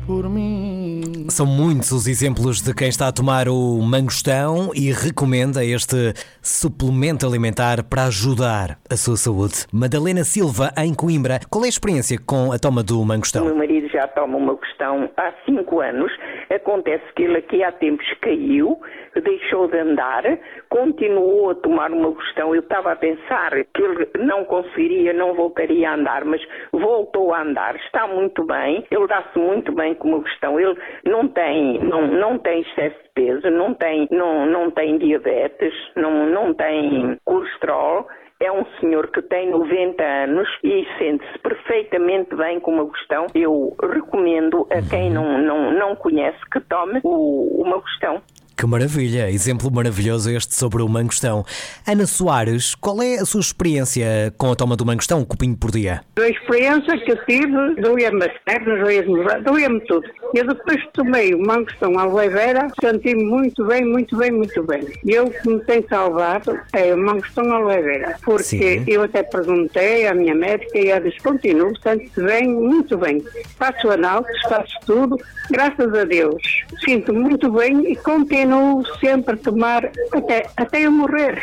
por mim. São muitos os exemplos de quem está a tomar o mangostão e recomenda este suplemento alimentar para ajudar a sua saúde. Madalena Silva, em Coimbra, qual é a experiência com a toma do O mangostão? meu marido já toma uma questão há 5 anos. Acontece que ele aqui há tempos caiu, deixou de andar, continuou a tomar uma questão. Eu estava a pensar que ele não conseguiria, não voltaria a andar, mas voltou a andar. Está muito bem, ele dá-se muito bem com uma questão. Ele não tem excesso de peso, não tem diabetes, não tem colesterol. É um senhor que tem 90 anos e sente-se perfeitamente bem com uma questão. Eu recomendo a quem não conhece que tome uma questão. Que maravilha, exemplo maravilhoso este sobre o mangostão. Ana Soares, qual é a sua experiência com a toma do mangostão, um copinho por dia? A experiência que eu tive, doía-me as pernas, doía-me tudo. Eu depois tomei o mangostão aloe vera, senti-me muito bem, muito bem, muito bem. E eu que me tenho salvado é o mangostão aloe vera, porque Sim. eu até perguntei à minha médica e ela disse, continuo, sente-se bem, muito bem. Faço análises, faço tudo, graças a Deus. Sinto muito bem e continuo sempre a tomar até eu morrer.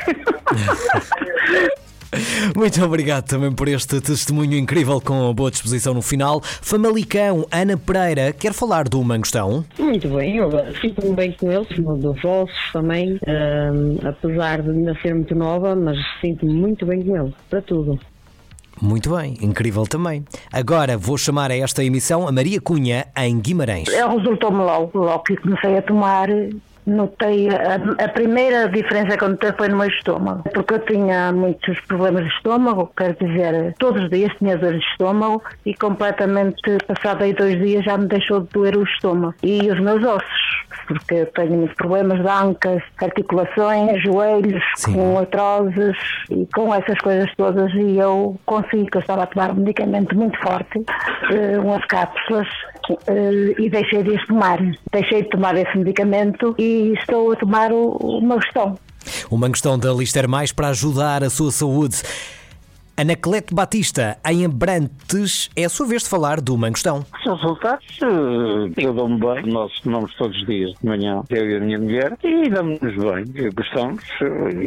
Muito obrigado também por este testemunho incrível com a boa disposição no final. Famalicão, Ana Pereira, quer falar do mangostão? Muito bem, eu sinto-me bem com eles, dos ossos também, apesar de ainda ser muito nova, mas sinto-me muito bem com eles, para tudo. Muito bem, incrível também. Agora vou chamar a esta emissão a Maria Cunha, em Guimarães. Resultou-me logo que comecei a tomar. Notei a primeira diferença que notei foi no meu estômago, porque eu tinha muitos problemas de estômago, quer dizer, todos os dias tinha dor de estômago e completamente, passado aí 2 dias, já me deixou de doer o estômago e os meus ossos, porque eu tenho muitos problemas de ancas, articulações, joelhos, Sim. com artroses e com essas coisas todas, e eu consegui, que eu estava a tomar um medicamento muito forte, umas cápsulas, e deixei de tomar. Deixei de tomar esse medicamento e estou a tomar o mangostão. O mangostão da Lister Mais para ajudar a sua saúde. Anacleto Batista, em Abrantes, é a sua vez de falar do mangostão. Os resultados, eu dou-me bem, nós tomamos todos os dias de manhã, eu e a minha mulher, e damos-nos bem, gostamos.